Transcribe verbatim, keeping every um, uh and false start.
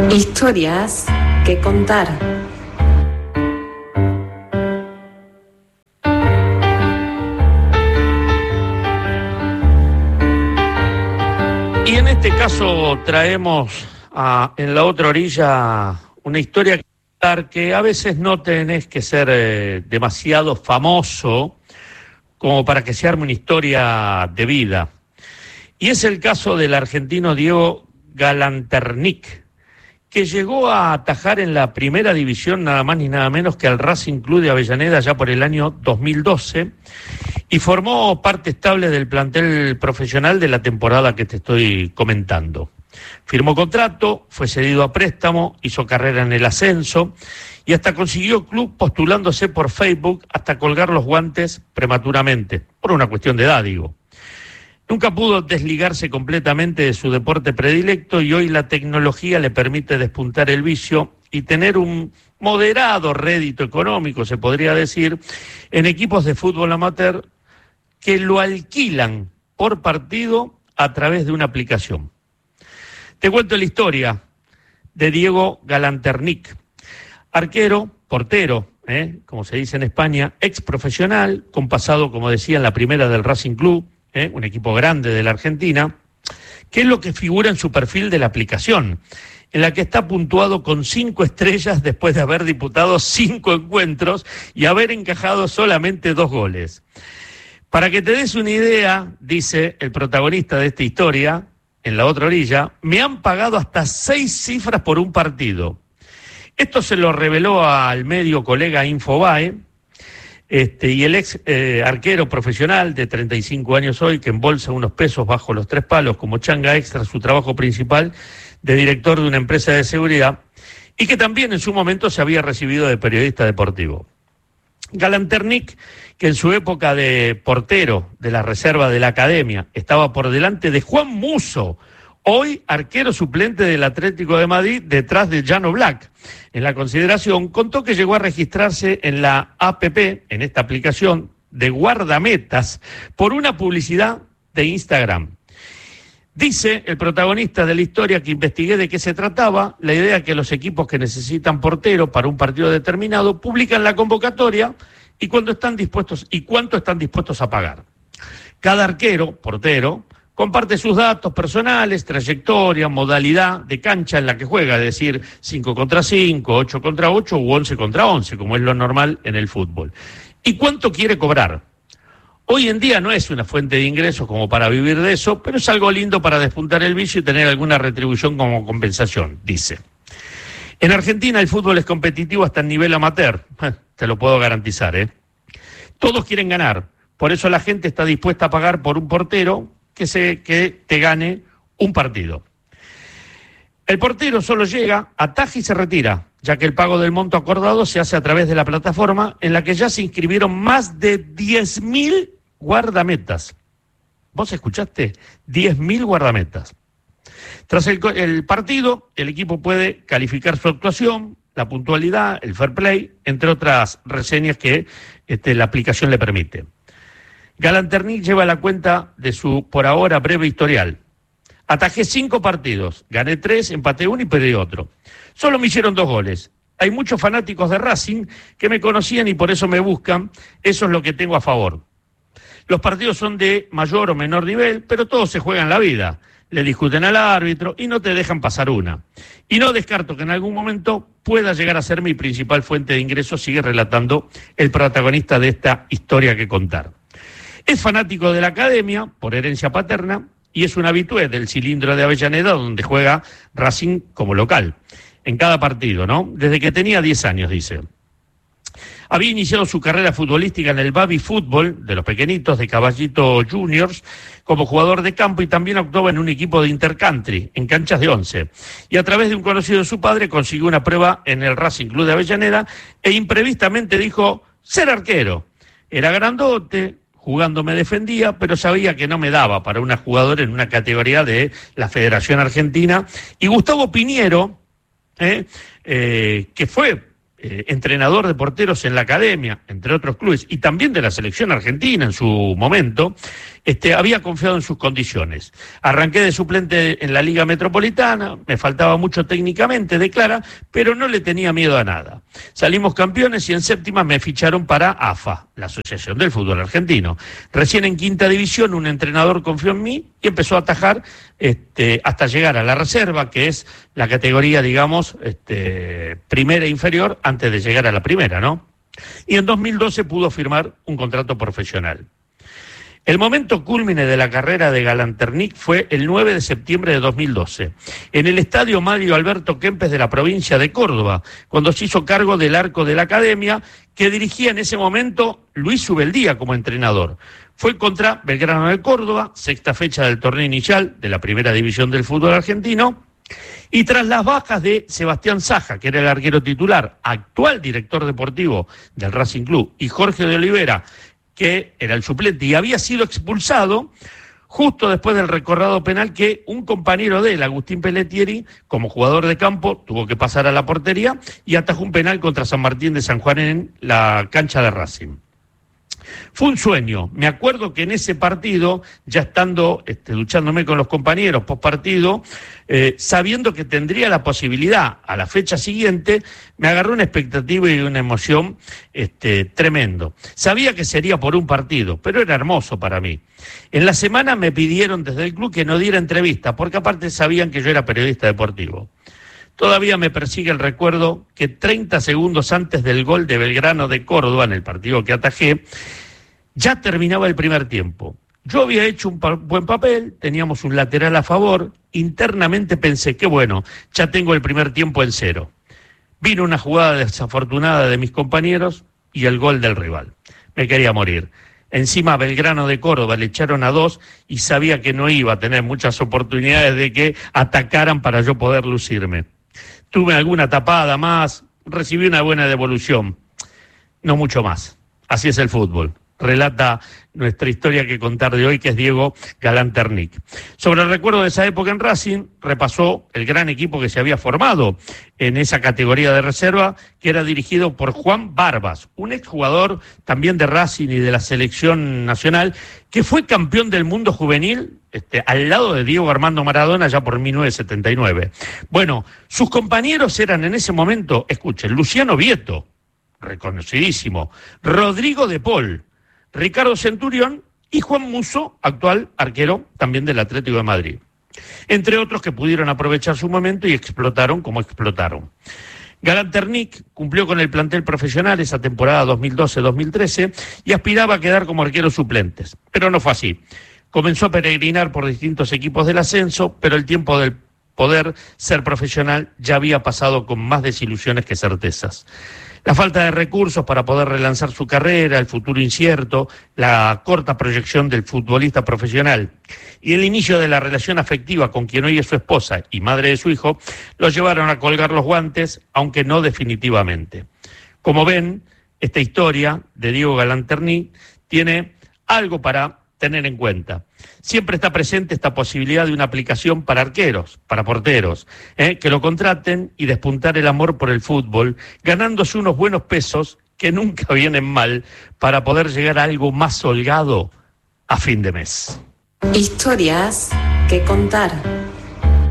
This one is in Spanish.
Historias que contar. Y en este caso traemos a, en la otra orilla una historia que contar que a veces no tenés que ser eh, demasiado famoso como para que se arme una historia de vida. Y es el caso del argentino Diego Galanternick, que llegó a atajar en la primera división nada más ni nada menos que al Racing Club de Avellaneda ya por el año dos mil doce y formó parte estable del plantel profesional de la temporada que te estoy comentando. Firmó contrato, fue cedido a préstamo, hizo carrera en el ascenso y hasta consiguió club postulándose por Facebook hasta colgar los guantes prematuramente, por una cuestión de edad, digo. Nunca pudo desligarse completamente de su deporte predilecto y hoy la tecnología le permite despuntar el vicio y tener un moderado rédito económico, se podría decir, en equipos de fútbol amateur que lo alquilan por partido a través de una aplicación. Te cuento la historia de Diego Galanternick, arquero, portero, ¿eh? como se dice en España, ex profesional, con pasado, como decía, en la primera del Racing Club, ¿eh? un equipo grande de la Argentina, que es lo que figura en su perfil de la aplicación, en la que está puntuado con cinco estrellas después de haber disputado cinco encuentros y haber encajado solamente dos goles. Para que te des una idea, dice el protagonista de esta historia, en la otra orilla, me han pagado hasta seis cifras por un partido. Esto se lo reveló al medio colega Infobae, Este, y el ex eh, arquero profesional de treinta y cinco años hoy, que embolsa unos pesos bajo los tres palos como changa extra, su trabajo principal de director de una empresa de seguridad, y que también en su momento se había recibido de periodista deportivo. Galanternick, que en su época de portero de la reserva de la Academia estaba por delante de Juan Musso, hoy arquero suplente del Atlético de Madrid detrás de Jan Oblak. En la consideración, contó que llegó a registrarse en la app, en esta aplicación de guardametas, por una publicidad de Instagram. Dice el protagonista de la historia que investigué de qué se trataba, la idea que los equipos que necesitan portero para un partido determinado publican la convocatoria y cuándo están dispuestos y cuánto están dispuestos a pagar. Cada arquero, portero, comparte sus datos personales, trayectoria, modalidad de cancha en la que juega, es decir, cinco contra cinco, ocho contra ocho u once contra once, como es lo normal en el fútbol. ¿Y cuánto quiere cobrar? Hoy en día no es una fuente de ingresos como para vivir de eso, pero es algo lindo para despuntar el vicio y tener alguna retribución como compensación, dice. En Argentina el fútbol es competitivo hasta el nivel amateur, te lo puedo garantizar, ¿eh? Todos quieren ganar, por eso la gente está dispuesta a pagar por un portero que, se, que te gane un partido. El portero solo llega, ataja y se retira, ya que el pago del monto acordado se hace a través de la plataforma en la que ya se inscribieron más de diez mil guardametas. ¿Vos escuchaste? diez mil guardametas. Tras el, el partido, el equipo puede calificar su actuación, la puntualidad, el fair play, entre otras reseñas que este, la aplicación le permite. Galanternick lleva la cuenta de su, por ahora, breve historial. Atajé cinco partidos, gané tres, empaté uno y perdí otro. Solo me hicieron dos goles. Hay muchos fanáticos de Racing que me conocían y por eso me buscan. Eso es lo que tengo a favor. Los partidos son de mayor o menor nivel, pero todos se juegan la vida. Le discuten al árbitro y no te dejan pasar una. Y no descarto que en algún momento pueda llegar a ser mi principal fuente de ingresos, sigue relatando el protagonista de esta historia que contar. Es fanático de la Academia, por herencia paterna, y es un habitué del cilindro de Avellaneda, donde juega Racing como local, en cada partido, ¿no? Desde que tenía diez años, dice. Había iniciado su carrera futbolística en el Baby Fútbol, de los pequeñitos, de Caballito Juniors, como jugador de campo y también actuaba en un equipo de intercountry, en canchas de once. Y a través de un conocido de su padre consiguió una prueba en el Racing Club de Avellaneda e imprevistamente dijo ser arquero. Era grandote, jugando me defendía, pero sabía que no me daba para una jugadora en una categoría de la Federación Argentina. Y Gustavo Piñero, eh, eh, que fue eh, entrenador de porteros en la Academia, entre otros clubes, y también de la selección argentina en su momento, Este, había confiado en sus condiciones. Arranqué de suplente en la Liga Metropolitana, me faltaba mucho técnicamente, declara, pero no le tenía miedo a nada. Salimos campeones y en séptima me ficharon para A F A, la Asociación del Fútbol Argentino. Recién en quinta división un entrenador confió en mí y empezó a atajar este, hasta llegar a la reserva, que es la categoría, digamos, este, primera e inferior, antes de llegar a la primera, ¿no? Y en dos mil doce pudo firmar un contrato profesional. El momento cúlmine de la carrera de Galanternic fue el nueve de septiembre de dos mil doce, en el estadio Mario Alberto Kempes de la provincia de Córdoba, cuando se hizo cargo del arco de la academia, que dirigía en ese momento Luis Subeldía como entrenador. Fue contra Belgrano de Córdoba, sexta fecha del torneo inicial de la primera división del fútbol argentino, y tras las bajas de Sebastián Saja, que era el arquero titular, actual director deportivo del Racing Club, y Jorge de Olivera, que era el suplente y había sido expulsado justo después del recorrido penal que un compañero de él, Agustín Pelletieri, como jugador de campo, tuvo que pasar a la portería y atajó un penal contra San Martín de San Juan en la cancha de Racing. Fue un sueño. Me acuerdo que en ese partido, ya estando este, duchándome con los compañeros post partido, eh, sabiendo que tendría la posibilidad a la fecha siguiente, me agarró una expectativa y una emoción este, tremendo. Sabía que sería por un partido, pero era hermoso para mí. En la semana me pidieron desde el club que no diera entrevista, porque aparte sabían que yo era periodista deportivo. Todavía me persigue el recuerdo que treinta segundos antes del gol de Belgrano de Córdoba, en el partido que atajé, ya terminaba el primer tiempo. Yo había hecho un pa- buen papel, teníamos un lateral a favor, internamente pensé que bueno, ya tengo el primer tiempo en cero. Vino una jugada desafortunada de mis compañeros y el gol del rival. Me quería morir. Encima Belgrano de Córdoba le echaron a dos y sabía que no iba a tener muchas oportunidades de que atacaran para yo poder lucirme. Tuve alguna tapada más, recibí una buena devolución, no mucho más. Así es el fútbol. Relata nuestra historia que contar de hoy, que es Diego Galanternic. Sobre el recuerdo de esa época en Racing, repasó el gran equipo que se había formado en esa categoría de reserva, que era dirigido por Juan Barbas, un exjugador también de Racing y de la selección nacional, que fue campeón del mundo juvenil este, al lado de Diego Armando Maradona ya por mil novecientos setenta y nueve. Bueno, sus compañeros eran en ese momento, escuchen, Luciano Vieto, reconocidísimo, Rodrigo de Paul, Ricardo Centurión y Juan Musso, actual arquero también del Atlético de Madrid. Entre otros que pudieron aprovechar su momento y explotaron como explotaron. Galanternic cumplió con el plantel profesional esa temporada dos mil doce dos mil trece y aspiraba a quedar como arquero suplentes, pero no fue así. Comenzó a peregrinar por distintos equipos del ascenso, pero el tiempo del poder ser profesional ya había pasado con más desilusiones que certezas. La falta de recursos para poder relanzar su carrera, el futuro incierto, la corta proyección del futbolista profesional y el inicio de la relación afectiva con quien hoy es su esposa y madre de su hijo, los llevaron a colgar los guantes, aunque no definitivamente. Como ven, esta historia de Diego Galanternic tiene algo para tener en cuenta. Siempre está presente esta posibilidad de una aplicación para arqueros, para porteros, ¿eh? que lo contraten y despuntar el amor por el fútbol, ganándose unos buenos pesos que nunca vienen mal para poder llegar a algo más holgado a fin de mes. Historias que contar.